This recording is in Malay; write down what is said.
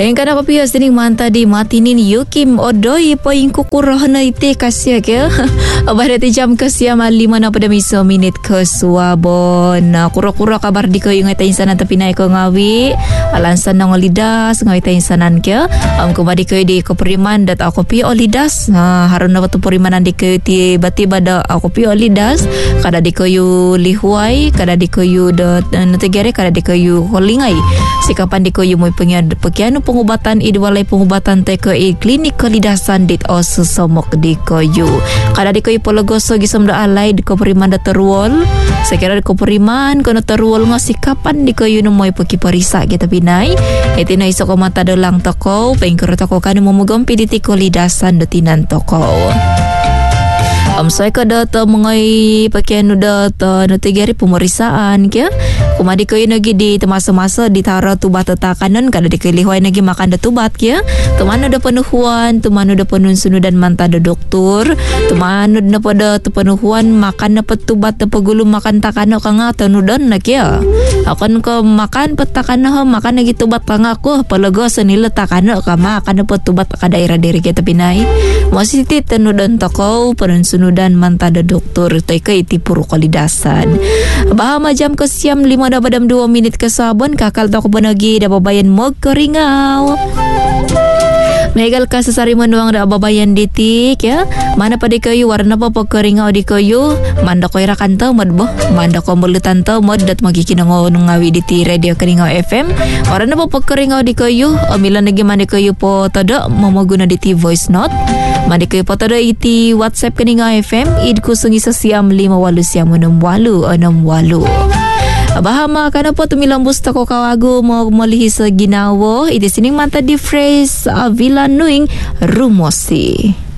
Yang kana papios dining manta di matinin yukim odoi poin kukurahna ite kasya ke. Abadati jam ke siam 5 na pada miso minit ke suabon. Kura-kura kabar di ko yung ita insanan tapi naik ko ngawi. Alansan ng olidas ngawi ita insanan ke. Kumadi ko di ko periman dat ako pi olidas. Harun na batu perimanan di ko ti batiba da ako pi olidas. Kada di ko yu lihuai, kada di ko yu da nategere, kada di ko yu holingai. Sikapan di ko yu mo pekianu pengobatan idwalai pengobatan te ke klinik kelidasan dit o susomok di ko yu. Kada di ko yu pologoso gisam da alai di ko periman da teruol. Sekira di ko periman kono teruol nga sikapan di ko yu no moy peki parisa kita pinai. Iti na iso ko mata dalang toko, pengkero toko kanu momogompi di tiko lidasan da tinan toko. Saya kada ta mengai pakaian udah ta nategari pemeriksaan ke. Kumadi ko lagi di masa-masa ditara tubat tetakanan kada dikelihuai lagi makan da tubat ke. Teman ada penuhuan, teman ada penunsun dan manta da doktor. Teman ada pada penuhuan makan dapat tubat dapat gulu makan takana kanga tanudan nak ya. Akan ko makan petakana makan lagi tubat kanga ko palago senila takana ka makan dapat tubat ka daerah diri kita pinai. Masih ti tanudan takau penunsun dan mantada doktor teka iti puro kalidasan. Bahama jam ke siam 5 na badam 2 minit ke sabon kakal toko banagi da babayan mo keringau. Megal ka sasari manuang da babayan ditik ya. Mana pa di kayo warna pa keringau di kayo. Manda ko irakan ta modbo. Manda ko mulutan ta mod dat magikinango ngawi di radio Keringau FM. Warna pa keringau di kayo. Amila nagi mandi kayo po tada mamaguna di voice note. Mandi kayo po tada iti WhatsApp Keringau FM id kusungi sa siam 58 siam 68. Bahama kana po tumilambus tako kawago mo malihi sa ginawo iti sining manta di phrase Villa Nuing Rumosi.